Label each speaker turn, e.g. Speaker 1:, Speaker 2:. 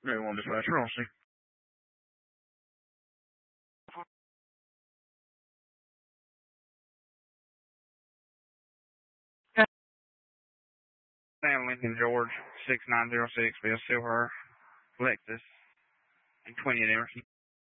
Speaker 1: Maybe one dispatcher, I'll see. Sam Lincoln George, 6906, be a silver Lexus, and 20 at Emerson.